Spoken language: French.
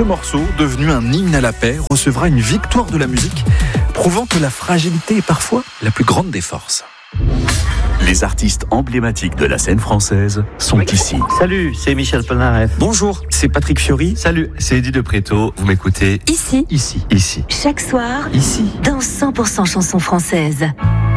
Ce morceau, devenu un hymne à la paix, recevra une victoire de la musique, prouvant que la fragilité est parfois la plus grande des forces. Les artistes emblématiques de la scène française sont ici. Salut, c'est Michel Polnareff. Bonjour, c'est Patrick Fiori. Salut, c'est Eddie de Préto. Vous m'écoutez Ici. Ici. Chaque soir. Ici. Dans 100% chansons françaises.